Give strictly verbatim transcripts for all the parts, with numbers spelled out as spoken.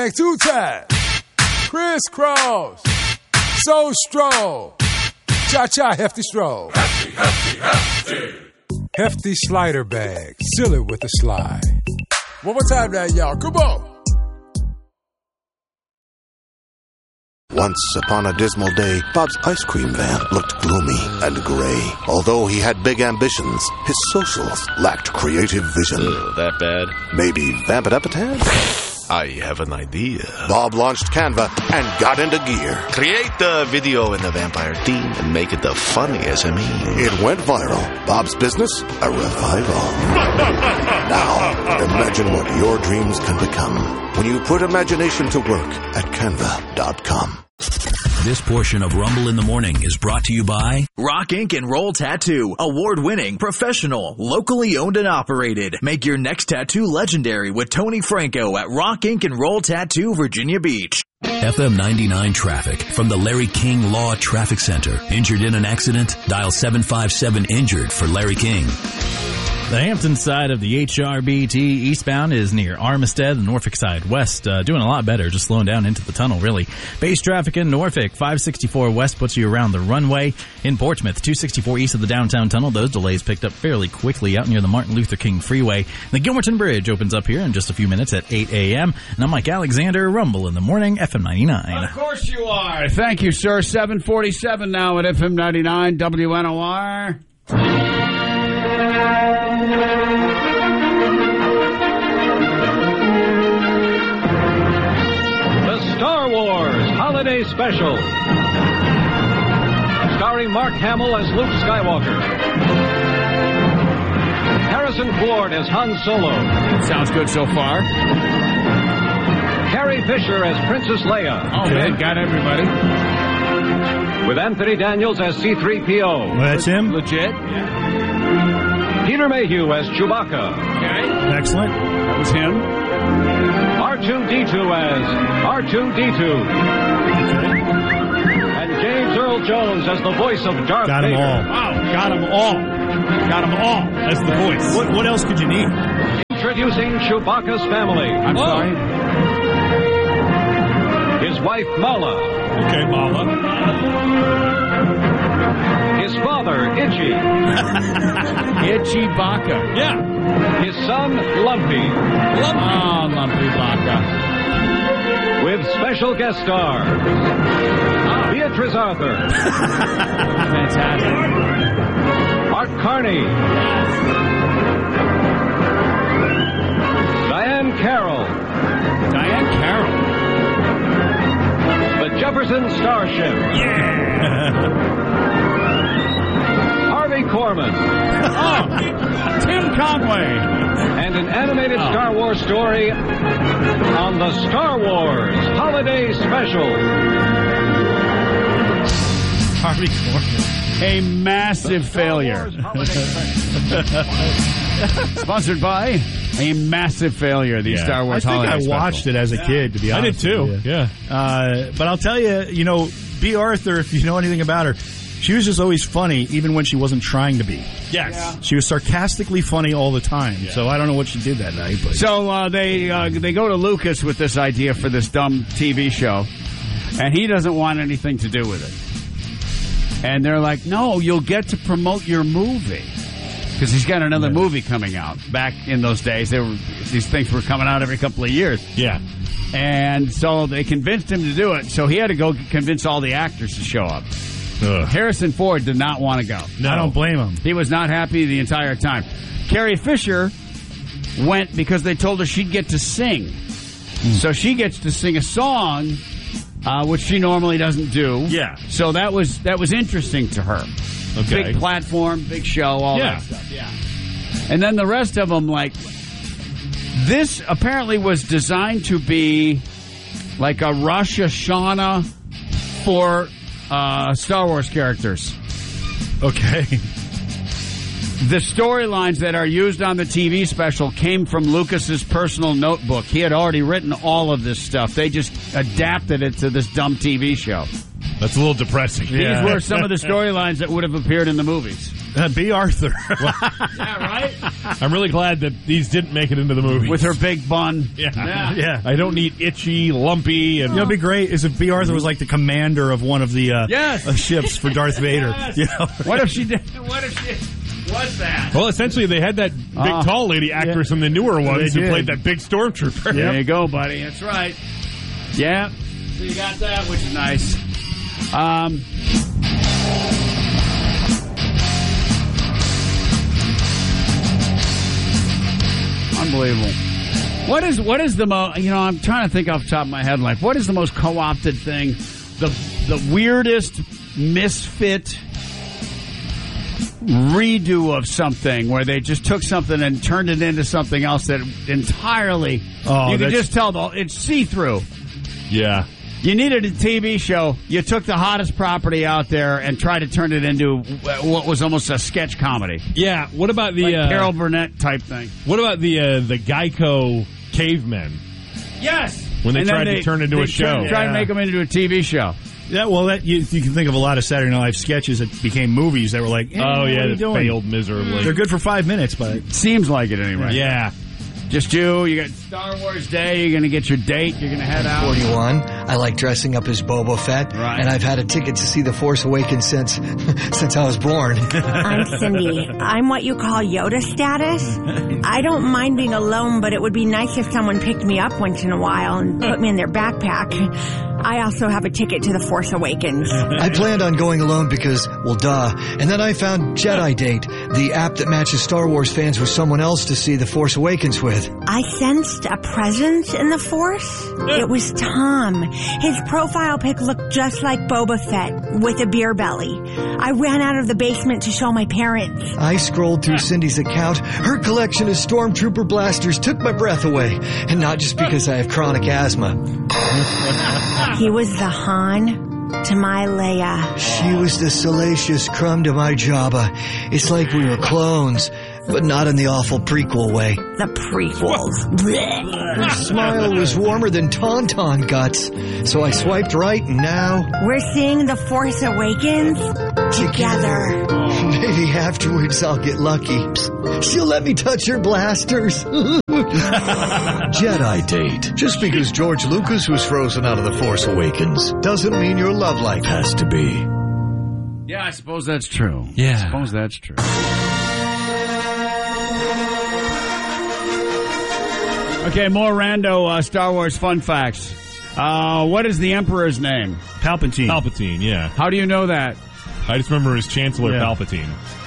Two times. Crisscross. So strong. Cha-cha hefty stroll. Hefty, hefty, hefty. Hefty slider bag. Seal it with a slide. One more time now, y'all. Come on. Once upon a dismal day, Bob's ice cream van looked gloomy and gray. Although he had big ambitions, his socials lacked creative vision. Ugh, that bad? Maybe vamp it up a tad? I have an idea. Bob launched Canva and got into gear. Create the video in the vampire theme and make it the funniest I mean. It went viral. Bob's business, a revival. Now, imagine what your dreams can become when you put imagination to work at canva dot com. This portion of Rumble in the Morning is brought to you by Rock Ink and Roll Tattoo. Award-winning, professional, locally owned and operated. Make your next tattoo legendary with Tony Franco at Rock Ink and Roll Tattoo, Virginia Beach. F M ninety-nine traffic from the Larry King Law Traffic Center. Injured in an accident? Dial seven five seven injured for Larry King. The Hampton side of the H R B T eastbound is near Armistead. The Norfolk side west uh, doing a lot better, just slowing down into the tunnel, really. Base traffic in Norfolk, five sixty-four west puts you around the runway. In Portsmouth, two sixty-four east of the downtown tunnel. Those delays picked up fairly quickly out near the Martin Luther King Freeway. The Gilmerton Bridge opens up here in just a few minutes at eight a.m. And I'm Mike Alexander, Rumble in the Morning, F M ninety-nine. Of course you are. Thank you, sir. seven forty-seven now at F M ninety-nine W N O R. The Star Wars Holiday Special, starring Mark Hamill as Luke Skywalker, Harrison Ford as Han Solo. Sounds good so far. Carrie Fisher as Princess Leia. Oh, okay. Man, got everybody. With Anthony Daniels as C three P O. Well, that's him? Legit. Yeah. Peter Mayhew as Chewbacca. Okay. Excellent. That was him. R two D two as R two D two. Okay. And James Earl Jones as the voice of Darth Got them Vader. all. Wow, got them all. Got them all. That's the voice. What, what else could you need? Introducing Chewbacca's family. I'm oh. sorry. His wife, Mala. Okay, Mala. His father, Itchy. Itchy Baka. Yeah. His son, Lumpy. Lumpy. Oh, Lumpy Baka. With special guest stars, oh. Beatrice Arthur. Fantastic. Art Carney. Diane Carroll. Diane Carroll. The Jefferson Starship. Yeah. Harvey Korman. Oh, Tim Conway. And an animated oh. Star Wars story on the Star Wars Holiday Special. Harvey Korman. A massive failure. Sponsored by a massive failure, the yeah. Star Wars Holiday I think Special. I watched it as a kid, to be honest. I did too, yeah. Uh, but I'll tell you, you know, B. Arthur, if you know anything about her, she was just always funny, even when she wasn't trying to be. Yes. Yeah. She was sarcastically funny all the time, yeah. so I don't know what she did that night. But. So uh, they uh, they go to Lucas with this idea for this dumb T V show, and he doesn't want anything to do with it. And they're like, no, you'll get to promote your movie. Because he's got another yeah. movie coming out. Back in those days, they were, these things were coming out every couple of years. Yeah. And so they convinced him to do it. So he had to go convince all the actors to show up. Ugh. Harrison Ford did not want to go. No. I don't blame him. He was not happy the entire time. Carrie Fisher went because they told her she'd get to sing. Mm. So she gets to sing a song, uh, which she normally doesn't do. Yeah. So that was that was interesting to her. Okay. Big platform, big show, all yeah. that stuff. Yeah. And then the rest of them, like, this apparently was designed to be like a Rosh Hashanah for uh, Star Wars characters. Okay. The storylines that are used on the T V special came from Lucas's personal notebook. He had already written all of this stuff. They just adapted it to this dumb T V show. That's a little depressing. These were some of the storylines that would have appeared in the movies. Uh, B. Arthur. Yeah, right? I'm really glad that these didn't make it into the movie. With her big bun. Yeah. Yeah. Yeah. I don't need itchy, lumpy, and... You know, it'd be great is if B. Arthur was like the commander of one of the uh, Yes. uh, ships for Darth Vader. Yes. You know? What if she did? What if she was that? Well, essentially, they had that big, Uh, tall lady actress yeah. in the newer ones They who did. played that big stormtrooper. There you go, buddy. That's right. Yeah. So you got that, which is nice. Um... Unbelievable. What is what is the most? You know, I'm trying to think off the top of my head. Like, what is the most co-opted thing? The the weirdest misfit redo of something where they just took something and turned it into something else that entirely. Oh, you can that's- just tell the, it's see through. Yeah. You needed a T V show. You took the hottest property out there and tried to turn it into what was almost a sketch comedy. Yeah. What about the Like uh, Carol Burnett type thing. What about the uh, the Geico cavemen? Yes. When they And then tried to turn into they a show. Tried, tried to Yeah. make them into a T V show. Yeah, well, that you, you can think of a lot of Saturday Night Live sketches that became movies that were like, eh, Oh, what yeah, are you that doing? failed miserably. They're good for five minutes, but Seems like it anyway. Yeah. Just you. You got Star Wars Day. You're going to get your date. You're going to head out. forty-one. I like dressing up as Boba Fett. Right. And I've had a ticket to see The Force Awakens since since I was born. I'm Cindy. I'm what you call Yoda status. I don't mind being alone, but it would be nice if someone picked me up once in a while and put me in their backpack. I also have a ticket to The Force Awakens. I planned on going alone because, well, duh. And then I found Jedi Date, the app that matches Star Wars fans with someone else to see The Force Awakens with. I sensed a presence in the Force. It was Tom. His profile pic looked just like Boba Fett with a beer belly. I ran out of the basement to show my parents. I scrolled through Cindy's account. Her collection of Stormtrooper blasters took my breath away. And not just because I have chronic asthma. He was the Han to my Leia. She was the salacious crumb to my Jabba. It's like we were clones, but not in the awful prequel way. The prequels. Blech. Her smile was warmer than Tauntaun guts, so I swiped right, and now... We're seeing The Force Awakens together. Maybe afterwards I'll get lucky. Psst, she'll let me touch her blasters. Jedi Date. Just because George Lucas was frozen out of The Force Awakens doesn't mean your love life has to be. Yeah, I suppose that's true. Yeah. I suppose that's true. Okay, more rando uh, Star Wars fun facts. Uh, what is the Emperor's name? Palpatine. Palpatine, yeah. How do you know that? I just remember his Chancellor Yeah. Palpatine.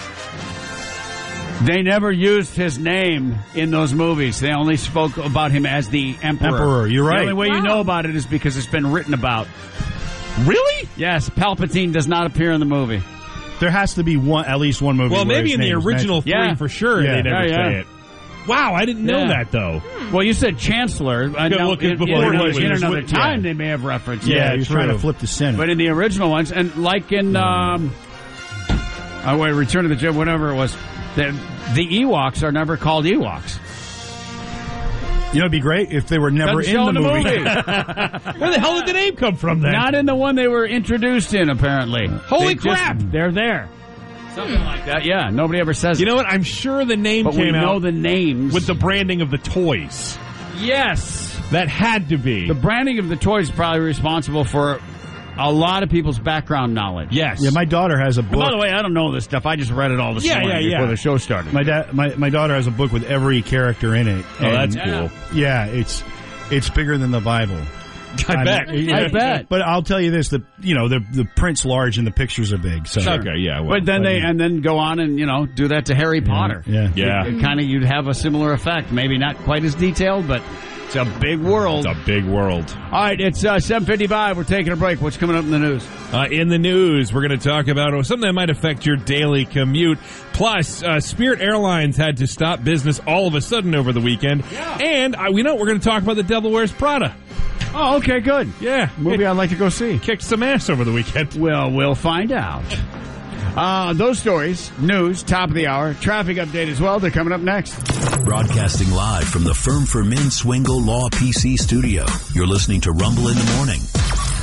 They never used his name in those movies. They only spoke about him as the Emperor. Emperor, you're right. The only way Wow. you know about it is because it's been written about. Really? Yes, Palpatine does not appear in the movie. There has to be one, at least one movie. Well, where maybe his in the name is original mentioned. three Yeah. for sure Yeah. they never Yeah, yeah. say it. Wow, I didn't know Yeah. that, though. Well, you said Chancellor. I Yeah, know look, in, in before another, he in was- another yeah. time they may have referenced Yeah, it. he was trying to flip the Senate. But in the original ones, and like in um, oh wait, Return of the Jedi, whatever it was, the, the Ewoks are never called Ewoks. You know, it'd be great if they were never Doesn't in show the in the movie. movie. Where the hell did the name come from then? Not in the one they were introduced in, apparently. Holy They just- crap. they're there. Something like that. Yeah, nobody ever says You it. know what? I'm sure the name But we came know out the names. with the branding of the toys. Yes. That had to be. The branding of the toys is probably responsible for a lot of people's background knowledge. Yes. Yeah, my daughter has a And book. by the way, I don't know this stuff. I just read it all this Yeah, morning yeah, yeah. before the show started. My dad, my, my daughter has a book with every character in it. Oh, that's And, cool. Yeah, it's it's bigger than the Bible. I bet. I bet. But I'll tell you this: the you know the the print's large and the pictures are big. So Okay, yeah. Well, But then I they mean- and then go on and you know do that to Harry Potter. yeah, yeah. It, kind of you'd have a similar effect. Maybe not quite as detailed, but it's a big world. It's a big world. All right, it's uh, seven fifty-five. We're taking a break. What's coming up in the news? Uh, in the news, we're going to talk about oh, something that might affect your daily commute. Plus, uh, Spirit Airlines had to stop business all of a sudden over the weekend. Yeah. And uh, we know we're going to talk about The Devil Wears Prada. Oh, okay, good. Yeah. Movie it I'd like to go see. kicked some ass over the weekend. Well, we'll find out. Uh, those stories, news, top of the hour, traffic update as well. They're coming up next. Broadcasting live from the Firm for Men Swingle Law P C studio. You're listening to Rumble in the Morning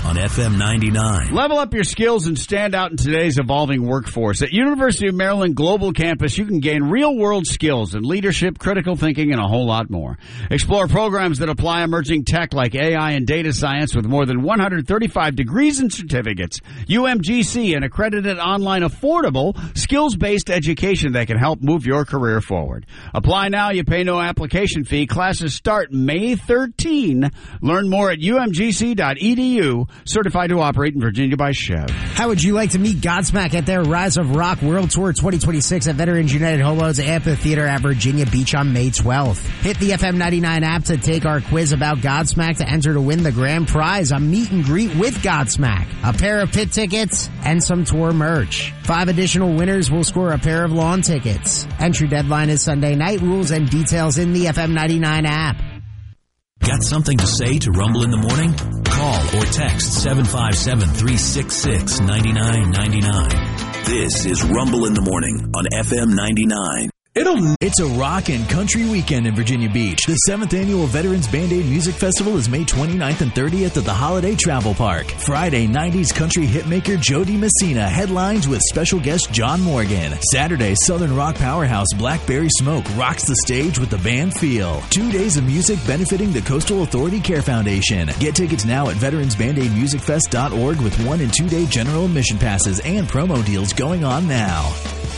on F M ninety-nine. Level up your skills and stand out in today's evolving workforce. At University of Maryland Global Campus, you can gain real-world skills in leadership, critical thinking, and a whole lot more. Explore programs that apply emerging tech like A I and data science with more than one hundred thirty-five degrees and certificates. U M G C, an accredited online affordable skills-based education that can help move your career forward. Apply now. You pay no application fee. Classes start May thirteenth. Learn more at U M G C dot E D U. Certified to operate in Virginia by Chev. How would you like to meet Godsmack at their Rise of Rock World Tour twenty twenty-six at Veterans United Holos Amphitheater at Virginia Beach on May twelfth? Hit the F M ninety-nine app to take our quiz about Godsmack to enter to win the grand prize, a meet and greet with Godsmack, a pair of pit tickets, and some tour merch. Five additional winners will score a pair of lawn tickets. Entry deadline is Sunday night. Rules and details in the F M ninety-nine app. Got something to say to Rumble in the Morning? Call or text seven five seven, three six six, nine nine nine nine. This is Rumble in the Morning on F M ninety-nine. It'll... It's a rock and country weekend in Virginia Beach. The seventh Annual Veterans Band-Aid Music Festival is May twenty-ninth and thirtieth at the Holiday Travel Park. Friday, nineties country hitmaker Jody Messina headlines with special guest John Morgan. Saturday, Southern rock powerhouse Blackberry Smoke rocks the stage with the band Feel. Two days of music benefiting the Coastal Authority Care Foundation. Get tickets now at veterans band aid music fest dot org with one and two day general admission passes and promo deals going on now.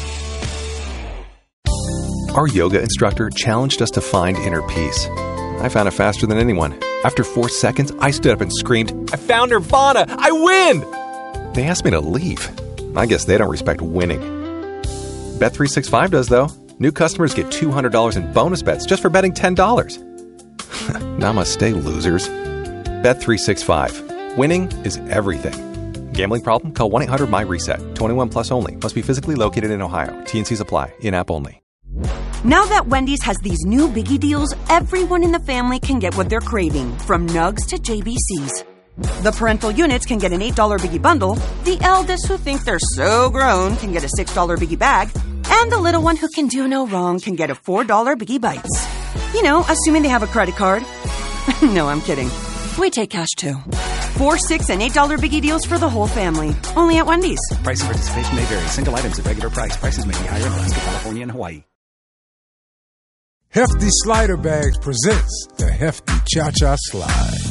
Our yoga instructor challenged us to find inner peace. I found it faster than anyone. After four seconds, I stood up and screamed, "I found Nirvana! I win!" They asked me to leave. I guess they don't respect winning. Bet three sixty-five does, though. New customers get two hundred dollars in bonus bets just for betting ten dollars. Namaste, losers. Bet three sixty-five. Winning is everything. Gambling problem? Call one eight hundred M Y reset. twenty-one plus only. Must be physically located in Ohio. T and Cs apply. In-app only. Now that Wendy's has these new biggie deals, everyone in the family can get what they're craving, from nugs to J B Cs. The parental units can get an eight dollar biggie bundle, the eldest who think they're so grown can get a six dollar biggie bag, and the little one who can do no wrong can get a four dollar biggie bites. You know, assuming they have a credit card. No, I'm kidding. We take cash too. Four, six, and eight dollar biggie deals for the whole family. Only at Wendy's. Price and participation may vary. Single items at regular price. Prices may be higher in Alaska, California, and Hawaii. Hefty Slider Bags presents the Hefty Cha-Cha Slide.